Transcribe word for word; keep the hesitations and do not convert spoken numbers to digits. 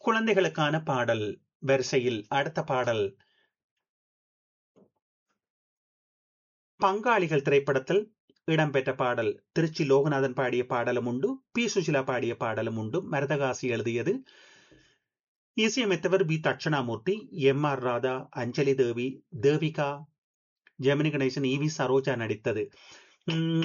குழந்தைகளுக்கான பாடல் வரிசையில் அடுத்த பாடல் பங்காளிகள் திரைப்படத்தில் இடம்பெற்ற பாடல். திருச்சி லோகநாதன் பாடிய பாடலும் உண்டு, பி சுசிலா பாடிய பாடலும் உண்டு. மரதகாசி எழுதியது, இசையமைத்தவர் B Dakshinamurthy, M R Radha, அஞ்சலி தேவி, தேவிகா, ஜெமினி கணேசன், இ வி சரோஜா நடித்தது.